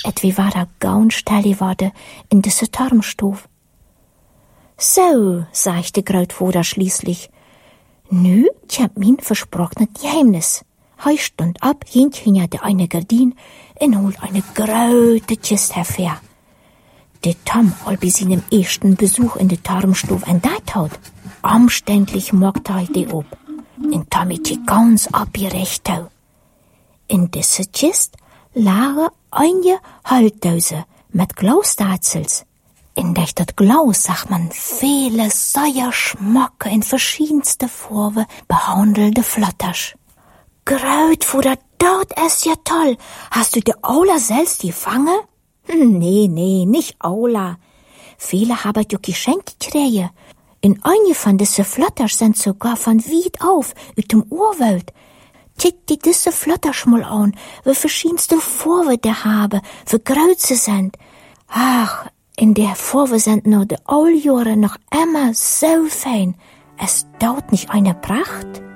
wie war da gaunstellig worden in diese Turmstuf. So, sagte Grootvater schließlich, nu, ich hab mein versprochenes Geheimnis. Hij stund ab, ging hinter der eine Gardin und holt eine große Kiste hervor. Der Tom, all bei seinem ersten Besuch in der Turmstuf entdeckt hat, umständlich mockte er die ab. Und Tom hat die ganz abgerecht. In dieser Kiste lagen eine Haltdose mit Glausdatzels. In dat Glas zag man viele sehr schmacke in verschiedenste Farben behandelte Flatters. Grootvater, dat ist ja toll. Hast du die Aula selbst gefangen? Nee, nicht Aula. Viele haben ja geschenkt gekriegt. In eine von diese Flatters sind sogar von weit auf, aus dem Urwald. Kick die diese Flatters mal an, wie verschiedenste Farben die haben, wie groß sie sind. Ach, in der Farbe sind noch die Alljahre noch immer so fein. Es dauert nicht eine Pracht.